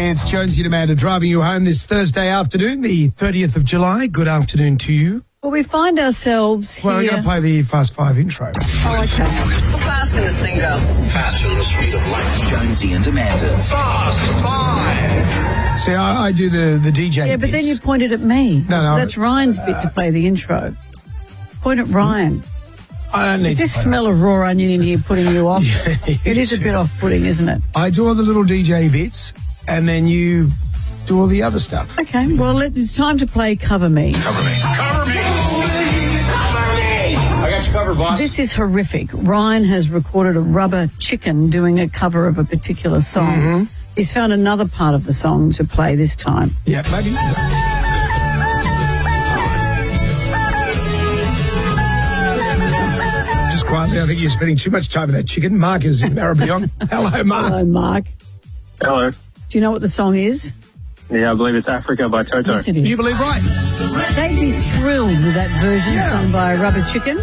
It's Jonesy and Amanda driving you home this Thursday afternoon, the 30th of July. Good afternoon to you. Well, we find ourselves here... Well, we're going to play the Fast Five intro. Oh, okay. How fast can this thing go? Faster than the speed of light. Jonesy and Amanda's Fast Five. See, I do the DJ Yeah, but then you pointed at me. No, That's Ryan's bit to play the intro. Point at Ryan. I don't need Is this to play smell of raw onion in here putting you off? Yeah, It is a bit off-putting, isn't it? I do all the little DJ bits, and then you do all the other stuff. Okay, well, it's time to play Cover Me. Cover me. Cover me. Cover me. I got you covered, boss. This is horrific. Ryan has recorded a rubber chicken doing a cover of a particular song. Mm-hmm. He's found another part of the song to play this time. Yeah, maybe. Just quietly, I think you're spending too much time with that chicken. Mark is in Maribyrnong. Hello, Mark. Hello, Mark. Hello. Do you know what the song is? Yeah, I believe it's Africa by Toto. Yes, it is. You believe right? They'd be thrilled with that version sung by Rubber Chicken.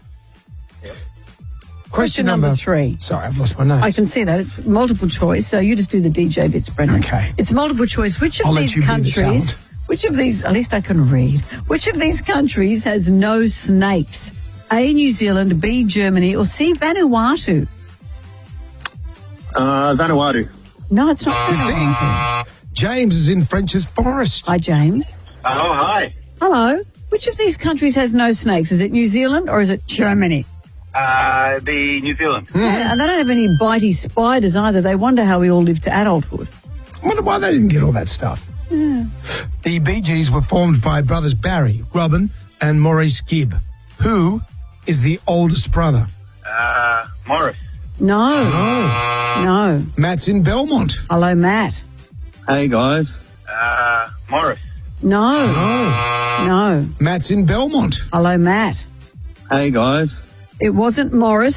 Question number 3. Sorry, I've lost my notes. I can see that. It's multiple choice, so you just do the DJ bits, Brendan. Okay. It's multiple choice. Which of I'll let these you be the countries... talent. Which of these... At least I can read. Which of these countries has no snakes? A, New Zealand, B, Germany, or C, Vanuatu? Vanuatu. No, it's not Vanuatu. James is in French's Forest. Hi, James. Oh, hi. Hello. Which of these countries has no snakes? Is it New Zealand or is it Germany? The New Zealand. Yeah, and they don't have any bitey spiders either. They wonder how we all live to adulthood. I wonder why they didn't get all that stuff. Yeah. The Bee Gees were formed by brothers Barry, Robin, and Maurice Gibb. Who is the oldest brother? Morris. No. No. Matt's in Belmont. Hello, Matt. Hey, guys. Morris. No. No. Matt's in Belmont. Hello, Matt. Hey, guys. It wasn't Morris.